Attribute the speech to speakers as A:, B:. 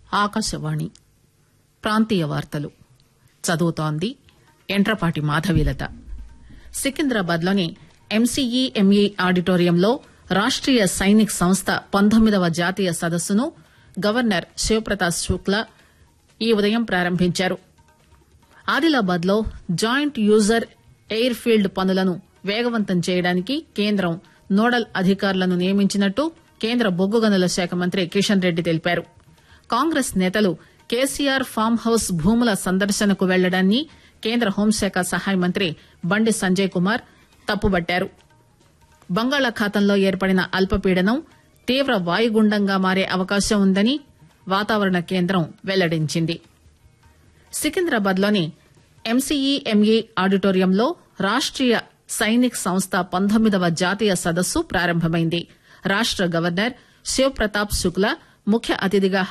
A: ఆకాశవాణి ప్రాంతీయ వార్తలు చదువుతోంది ఎంట్రపాటి మాధవీలత. సికింద్రాబాద్లోని ఎంసీఈఎంఈ ఆడిటోరియంలో రాష్టీయ సైనిక్ సంస్థ 19వ జాతీయ సదస్సును గవర్నర్ శివప్రతాప్ శుక్లా ఈ ఉదయం ప్రారంభించారు. ఆదిలాబాద్ లో జాయింట్ యూజర్ ఎయిర్ ఫీల్డ్ పనులను వేగవంతం చేయడానికి కేంద్రం నోడల్ అధికారులను నియమించినట్టు కేంద్ర బొగ్గు గనుల శాఖ మంత్రి కిషన్ రెడ్డి తెలిపారు. కాంగ్రెస్ నేతలు కేసీఆర్ ఫామ్ హౌస్ భూముల సందర్శనకు వెళ్లడాన్ని కేంద్ర హోంశాఖ సహాయ మంత్రి బండి సంజయ్ కుమార్ తప్పుబట్టారు. బంగాళాఖాతంలో ఏర్పడిన అల్పపీడనం తీవ్ర వాయుగుండంగా మారే అవకాశం ఉందని వాతావరణ కేంద్రం వెల్లడించింది. సికింద్రాబాద్ లోని ఎంసీఈఎంఈ ఆడిటోరియంలో రాష్టీయ సైనిక్ సంస్థ 19వ జాతీయ సదస్సు ప్రారంభమైంది. రాష్ట గవర్నర్ శివప్రతాప్ శుక్లా ముఖ్య అతిథిగా